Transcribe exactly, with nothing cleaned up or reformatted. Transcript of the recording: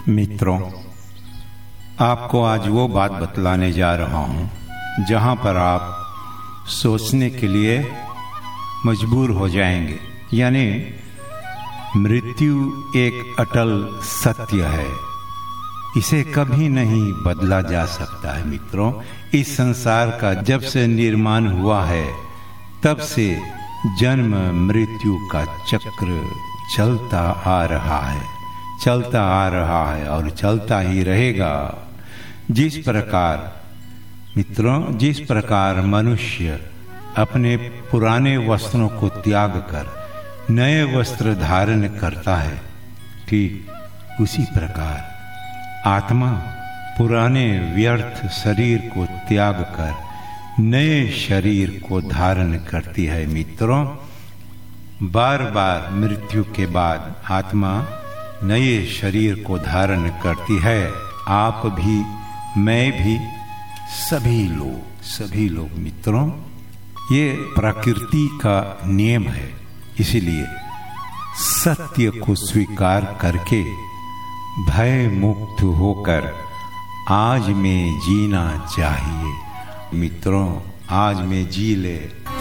मित्रों, आपको आज वो बात बतलाने जा रहा हूँ जहाँ पर आप सोचने के लिए मजबूर हो जाएंगे। यानी मृत्यु एक अटल सत्य है, इसे कभी नहीं बदला जा सकता है। मित्रों, इस संसार का जब से निर्माण हुआ है तब से जन्म मृत्यु का चक्र चलता आ रहा है, चलता आ रहा है और चलता ही रहेगा। जिस प्रकार मित्रों, जिस प्रकार मनुष्य अपने पुराने वस्त्रों को त्याग कर नए वस्त्र धारण करता है, ठीक उसी प्रकार आत्मा पुराने व्यर्थ शरीर को त्याग कर नए शरीर को धारण करती है। मित्रों, बार बार मृत्यु के बाद आत्मा नए शरीर को धारण करती है। आप भी, मैं भी, सभी लोग सभी लोग मित्रों, ये प्रकृति का नियम है। इसीलिए सत्य को स्वीकार करके भय मुक्त होकर आज में जीना चाहिए। मित्रों, आज में जी ले।